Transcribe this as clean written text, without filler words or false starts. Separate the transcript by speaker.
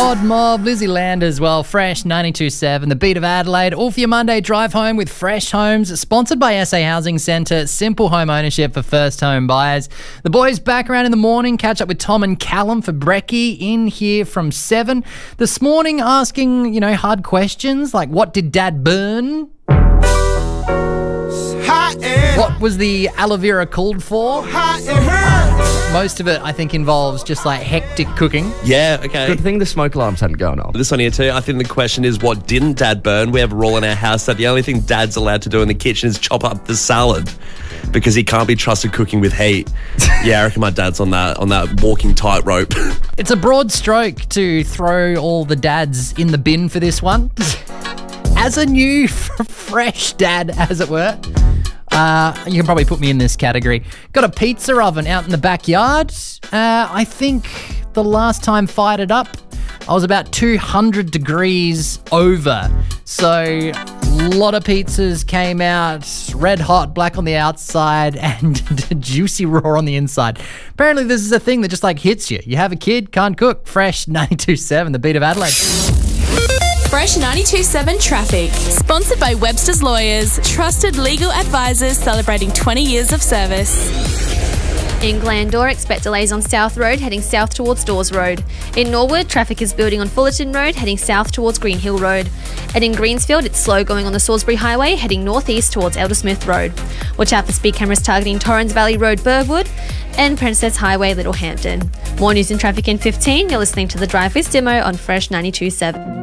Speaker 1: Mod Mob, Lizzie Land as well, Fresh 92.7, the beat of Adelaide. All for your Monday drive home with Fresh Homes, sponsored by SA Housing Centre, simple home ownership for first home buyers. The boys back around in the morning, catch up with Tom and Callum for brekkie in here from 7. This morning asking, hard questions like what did Dad burn? What was the aloe vera called for? Most of it, I think, involves just like hectic cooking.
Speaker 2: Yeah, okay.
Speaker 3: Good thing the smoke alarms hadn't gone off.
Speaker 2: This one here too, I think the question is what didn't Dad burn? We have a rule in our house that the only thing Dad's allowed to do in the kitchen is chop up the salad because he can't be trusted cooking with heat. Yeah, I reckon my dad's on that walking tightrope.
Speaker 1: It's a broad stroke to throw all the dads in the bin for this one. As a new, fresh dad, as it were, you can probably put me in this category. Got a pizza oven out in the backyard. I think the last time fired it up, I was about 200 degrees over. So a lot of pizzas came out, red hot, black on the outside, and juicy raw on the inside. Apparently this is a thing that just like hits you. You have a kid, can't cook. Fresh 92.7, the beat of Adelaide.
Speaker 4: Fresh 92.7 Traffic. Sponsored by Webster's Lawyers, trusted legal advisors celebrating 20 years of service.
Speaker 5: In Glandore, expect delays on South Road heading south towards Dawes Road. In Norwood, traffic is building on Fullerton Road heading south towards Green Hill Road. And in Greensfield, it's slow going on the Salisbury Highway heading northeast towards Eldersmith Road. Watch out for speed cameras targeting Torrens Valley Road, Burwood and Princess Highway, Littlehampton. More news and traffic in 15. You're listening to The Drive with Dimo on Fresh 92.7.